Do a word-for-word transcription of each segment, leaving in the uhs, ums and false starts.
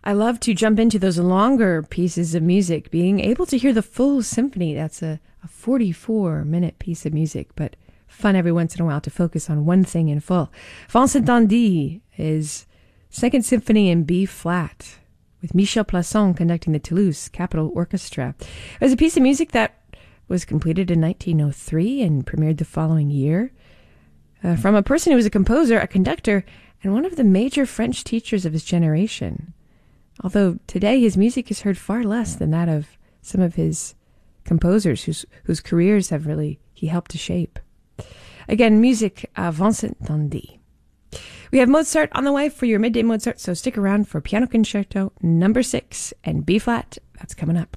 I love to jump into those longer pieces of music, being able to hear the full symphony. That's a, a forty-four minute piece of music, but fun every once in a while to focus on one thing in full. Vincent d'Indy is Second Symphony in B flat, with Michel Plasson conducting the Toulouse Capitol Orchestra. It was a piece of music that was completed in nineteen oh three and premiered the following year. Uh, from a person who was a composer, a conductor, and one of the major French teachers of his generation. Although today his music is heard far less than that of some of his composers whose, whose careers have really he helped to shape. Again, music, uh, Vincent d'Indy. We have Mozart on the way for your Midday Mozart, so stick around for Piano Concerto number six and B flat. That's coming up.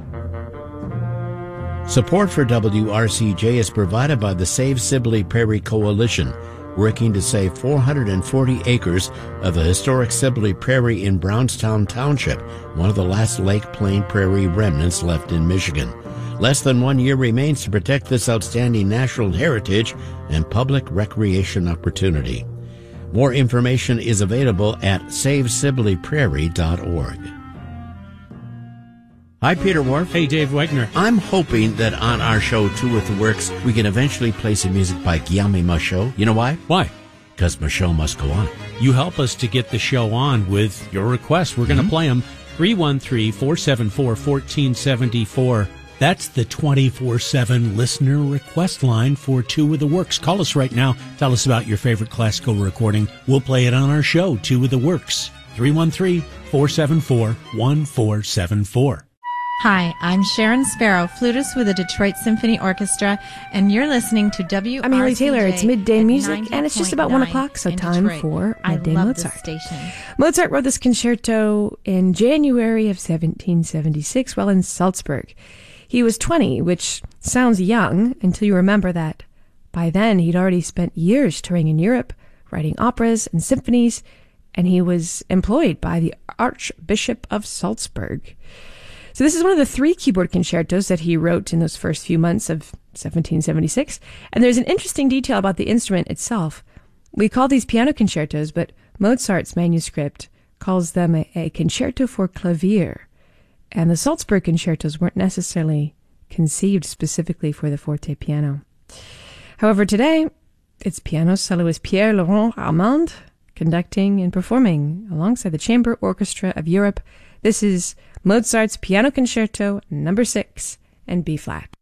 Support for W R C J is provided by the Save Sibley Prairie Coalition, working to save four hundred forty acres of the historic Sibley Prairie in Brownstown Township, one of the last Lake Plain Prairie remnants left in Michigan. Less than one year remains to protect this outstanding natural heritage and public recreation opportunity. More information is available at save sibley prairie dot org. Hi, Peter Wharf. Hey, Dave Wegner. I'm hoping that on our show, Two with the Works, we can eventually play some music by Guillaume Michaud. You know why? Why? Because Michaud must go on. You help us to get the show on with your requests. We're going to mm-hmm. play them. three one three, four seven four, one four seven four. That's the twenty-four seven listener request line for Two with the Works. Call us right now. Tell us about your favorite classical recording. We'll play it on our show, Two with the Works. three one three, four seven four, one four seven four. Hi, I'm Sharon Sparrow, flutist with the Detroit Symphony Orchestra, and you're listening to W R C J. I'm Haley Taylor. It's Midday Music, and it's just about one o'clock, so time Detroit. for Midday I love Mozart. This station. Mozart wrote this concerto in January of seventeen seventy-six while in Salzburg. He was twenty, which sounds young until you remember that by then he'd already spent years touring in Europe, writing operas and symphonies, and he was employed by the Archbishop of Salzburg. So this is one of the three keyboard concertos that he wrote in those first few months of seventeen seventy-six. And there's an interesting detail about the instrument itself. We call these piano concertos, but Mozart's manuscript calls them a, a concerto for clavier. And the Salzburg concertos weren't necessarily conceived specifically for the forte piano. However, today, it's piano soloist Pierre-Laurent Armand conducting and performing alongside the Chamber Orchestra of Europe. This is Mozart's Piano Concerto number six and B flat.